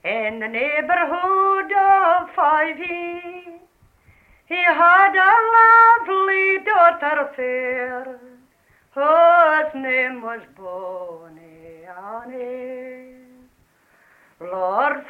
In the neighborhood of Fyvie, he had a lovely daughter fair, whose name was Bonnie Annie. Lord